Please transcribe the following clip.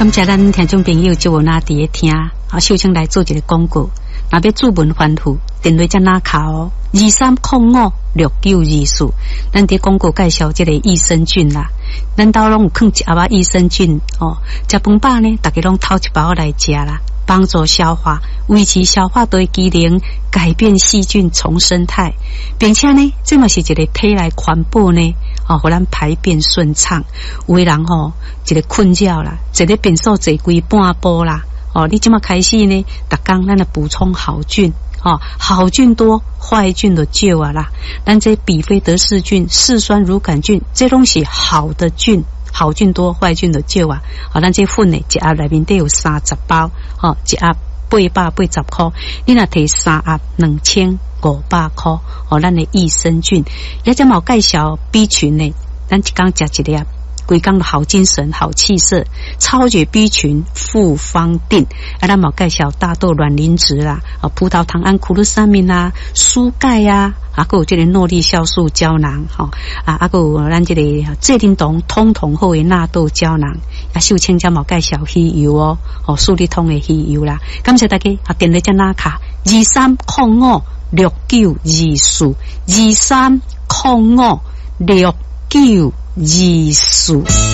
感谢咱听众朋友就有那伫咧听啊，秀清来做一个广告。若要注文反复，电话才拿卡哦，23056924。咱伫广告介绍这个益生菌啦，咱兜拢有放一盒啊益生菌哦。食饭饱呢，大家拢偷一包来食啦，帮助消化，维持消化道机能，改变细菌重生态，并且呢，这嘛是一个体内环保呢。哦，互咱排便顺畅。有的人吼，一个困扰啦，一个便所坐规半步啦。哦，你即马开始呢，逐工咱来补充好菌。哦，好菌多，坏菌就少啊啦。咱这比菲德氏菌、嗜酸乳杆菌，这拢是好的菌。好菌多，坏菌就少啊。哦，咱这粉呢，一盒内面得有30包。哦，一盒880块，你若摕3盒2500块。哦，咱的益生菌，也这毛介绍 B 群呢，咱一工食一粒，规工的好精神、好气色，超绝 B 群复方定。啊，咱毛介绍大豆卵磷脂啦，葡萄糖胺苦鲁沙明啦，蔬钙啊，还有这个诺丽酵素胶囊，还有咱这个ze林酮通通好的纳豆胶囊。啊，秀清才毛介绍鱼油哦，素利通的鱼油啦。感谢大家，啊，电话才拿卡23056924，23056924。